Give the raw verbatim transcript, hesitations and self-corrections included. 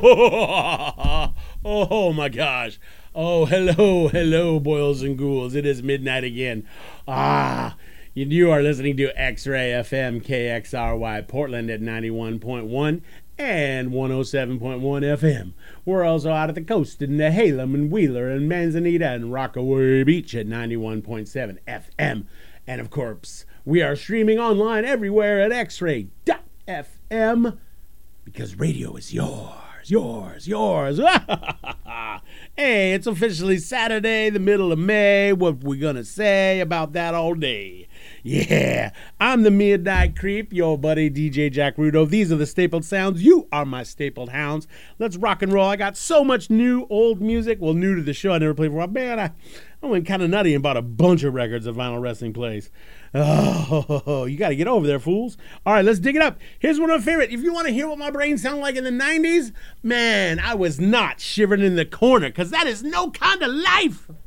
Oh my gosh. Oh, hello, hello, boils and ghouls. It is midnight again. Ah, you, you are listening to X-Ray F M, K X R Y, Portland at ninety-one point one and one oh seven point one F M. We're also out at the coast in Nehalem and Wheeler and Manzanita and Rockaway Beach at ninety-one point seven F M. And of course, we are streaming online everywhere at x ray dot f m because radio is yours. Yours, yours. Hey, it's officially Saturday, the middle of May. What we gonna say about that all day? Yeah, I'm the Midnight Creep, your buddy D J Jack Rudo. These are the stapled sounds. You are my stapled hounds. Let's rock and roll. I got so much new, old music. Well, new to the show. I never played before. Man, I, I went kind of nutty and bought a bunch of records at Vinyl Wrestling Place. Oh, you got to get over there, fools. All right, let's dig it up. Here's one of my favorite. If you want to hear what my brain sounded like in the nineties, man, I was not shivering in the corner because that is no kind of life.